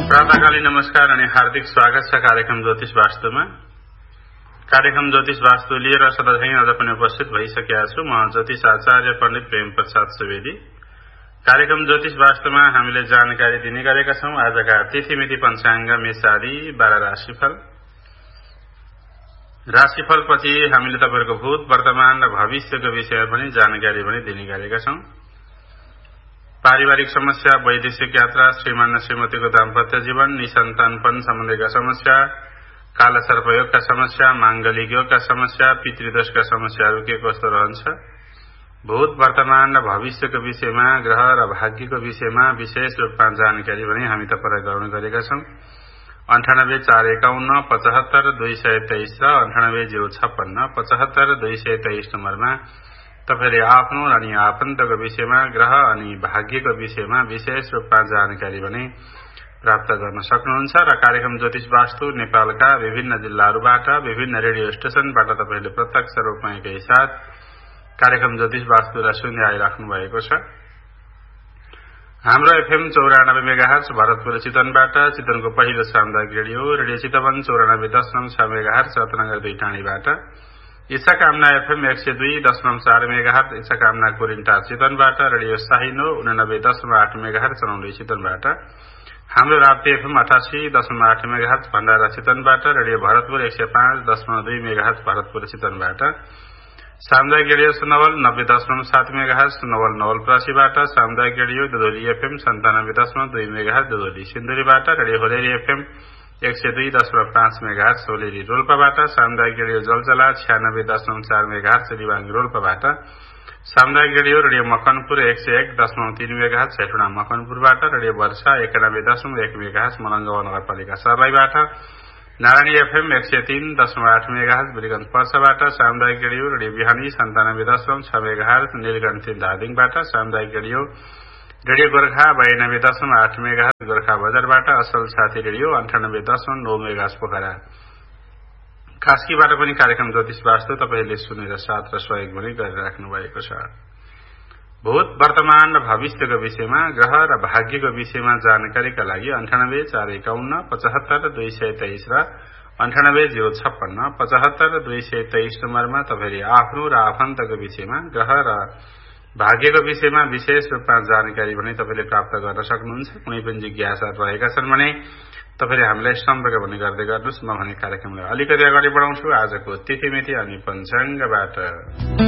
प्रातःकालीन नमस्कार अनि हार्दिक स्वागत छ कार्यक्रम ज्योतिष वास्तुमा। कार्यक्रम ज्योतिष वास्तु लिएर सदाझै आज पनि उपस्थित भइसकेका छु। म ज्योतिष आचार्य पण्डित प्रेम प्रसाद सुवेदी। कार्यक्रम ज्योतिष वास्तुमा हामीले जानकारी दिने गरेका छौं। आजका तिथिमिति पञ्चाङ्ग मेष आदि 12 राशिफल। राशिफलपछि हामीले तपाईहरुको भूत, वर्तमान र भविष्यको विषयमा पनि जानकारी पनि दिने गरेका छौं। पारिवारिक समस्या, वैदेशिक यात्रा, श्रीमान र श्रीमतीको दाम्पत्य जीवन, निसन्तानपन सम्बन्धीका समस्या, काला सर्पयोगका समस्या, मांगलिक योगका समस्या, पितृदोषका समस्याहरू के कस्तो रहन्छ, भूत, वर्तमान र भविष्यको विषयमा, ग्रह र भाग्यको विषयमा विशेष रूपमा जानकारी पनि हामी तपाईहरुलाई गराउने गरेका छौं। 98 451 75 223 र 98 056 75 223 नम्बरमा तपाईले आफ्नो अनि आफन्तको विषयमा, ग्रह अनि भाग्यको विषयमा विशेष रूपमा जानकारी पनि प्राप्त गर्न सक्नुहुन्छ। र कार्यक्रम ज्योतिष वास्तु नेपालका विभिन्न जिल्लाहरूबाट, विभिन्न रेडियो स्टेशनबाट तपाईले प्रत्यक्ष रूपमा एकैसाथ कार्यक्रम ज्योतिष वास्तुलाई सुन्दै आइराख्नु भएको छ। हाम्रो एफएम 94 मेगाहर्ज भरतपुर चितवनबाट, चितवनको पहिलो सामुदायिक रेडियो चितवन 94.6 मेगाहर्ज रत्नगर 2 टाढीबाट, इच्छा कामना एफएम 102.4 मेगाहर्ज इच्छा कामना कोरिन्टा चितवनबाट, रेडियो साहिनो 89.8 मेगाहर्ज चनौली चितवनबाट, हाम्रो राप्ती एफएम 88.8 मेगाहर्ज भण्डारा चितवनबाट, रेडियो भरतपुर 105.2 मेगाहर्ज भरतपुर चितवनबाट, सामुदायिक रेडियो सुनवल 90.7 मेगाहर्ज सुनवल नवलपरासीबाट, सामुदायिक radio दुधोली FM 97.2 megahertz दुधोली सिन्धुलीबाट, radio होलेरी FM 102.5 megahertz होलेरी रोल्पाबाट, सामुदायिक रेडियो जलजला 96.4 मेगाहर्ज दिवाङ रोल्पाबाट, सामुदायिक radio Makanpur 101.3 megahertz Hetauda मकनपुरबाट, radio वर्षा 91.1 मेगाहर्ज मलङ्गवा नगरपालिका सर्लाहीबाट, नारायणी एफएम 103.8 मेगाहर्ज बिरगञ्ज पर्साबाट, सामुदायिक रेडियो बिहानी 97.6 मेगाहर्ज नीलकण्ठ धादिङबाट, सामुदायिक रेडियो गोर्खा 92.8 मेगाहर्ज गोर्खा बजारबाट, असल साथी रेडियो 98.9 मेगाहर्ज पोखरा कास्कीबाट पनि कार्यक्रम ज्योतिष वास्तु तपाईले सुनेर साथ र सहयोग पनि गरिराख्नु भएको छ। भूत, वर्तमान र भविष्यको विषयमा, ग्रह र भाग्यको विषयमा जानकारीका लागि 98 451 75 223 र 98 056 75 223 नम्बरमा तपाईले आफ्नो र आफन्तको विषयमा, ग्रह र भाग्यको विषयमा विशेष रूपमा जानकारी पनि तपाईले प्राप्त गर्न सक्नुहुन्छ। कुनै पनि जिज्ञासा रहेका छन् भने तपाईले हामीलाई सम्पर्क पनि गर्दै गर्नुस्। म भने कार्यक्रमलाई अलिकति अगाडि बढाउँछु आजको तिथिमिति अनि पञ्चाङ्गबाट।